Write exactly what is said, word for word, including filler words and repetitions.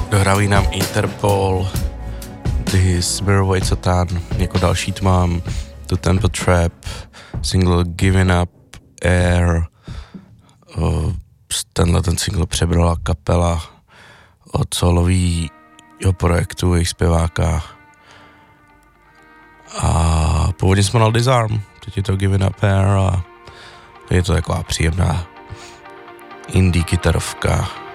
Dohrávají nám Interpol, The Smirrowway Satan, jako další tu mám The Temple Trap, single Giving Up Air, o, tenhle ten single přebrala kapela od solovýho projektu jejich zpěváka a původně jsme dal Disarm, teď je to Giving Up Air a je to taková příjemná indie kytarovka.